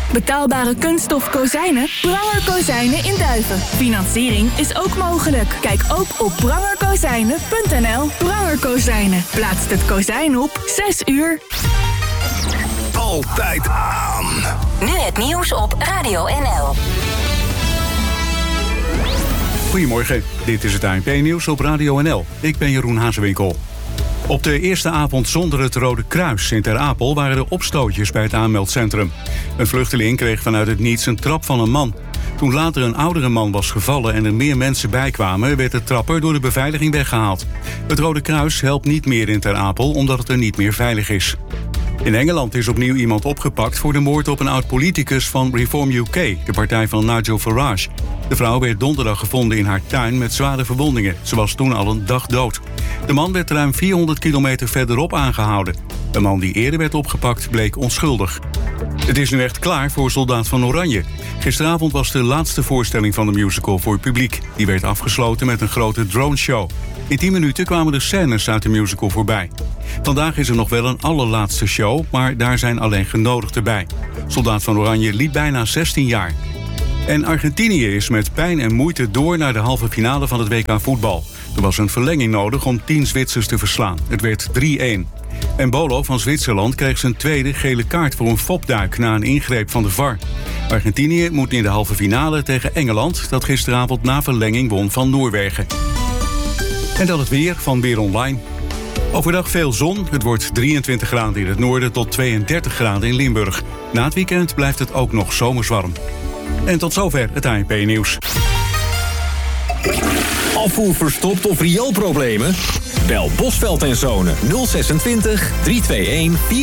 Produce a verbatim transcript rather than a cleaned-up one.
Betaalbare kunststof kozijnen? Pranger Kozijnen in Duiven. Financiering is ook mogelijk. Kijk ook op pranger kozijnen punt n l. Pranger Kozijnen. Plaatst het kozijn op zes uur. Altijd aan. Nu het nieuws op Radio N L. Goedemorgen, dit is het A N P-nieuws op Radio N L. Ik ben Jeroen Hazewinkel. Op de eerste avond zonder het Rode Kruis in Ter Apel waren er opstootjes bij het aanmeldcentrum. Een vluchteling kreeg vanuit het niets een trap van een man. Toen later een oudere man was gevallen en er meer mensen bijkwamen, werd de trapper door de beveiliging weggehaald. Het Rode Kruis helpt niet meer in Ter Apel omdat het er niet meer veilig is. In Engeland is opnieuw iemand opgepakt voor de moord op een oud-politicus van Reform U K, de partij van Nigel Farage. De vrouw werd donderdag gevonden in haar tuin met zware verwondingen. Ze was toen al een dag dood. De man werd ruim vierhonderd kilometer verderop aangehouden. De man die eerder werd opgepakt bleek onschuldig. Het is nu echt klaar voor Soldaat van Oranje. Gisteravond was de laatste voorstelling van de musical voor het publiek. Die werd afgesloten met een grote droneshow. In tien minuten kwamen de scènes uit de musical voorbij. Vandaag is er nog wel een allerlaatste show, maar daar zijn alleen genodigden bij. Soldaat van Oranje liep bijna zestien jaar. En Argentinië is met pijn en moeite door naar de halve finale van het W K voetbal. Er was een verlenging nodig om tien Zwitsers te verslaan. Het werd drie-een. En Bolo van Zwitserland kreeg zijn tweede gele kaart voor een fopduik na een ingreep van de V A R. Argentinië moet in de halve finale tegen Engeland, dat gisteravond na verlenging won van Noorwegen. En dan het weer van Weer Online. Overdag veel zon. Het wordt drieëntwintig graden in het noorden tot tweeëndertig graden in Limburg. Na het weekend blijft het ook nog zomers warm. En tot zover het A N P-nieuws. Afvoer verstopt of rioolproblemen? Bel Bosveld en Zonen nul twintig, drie twee een, vier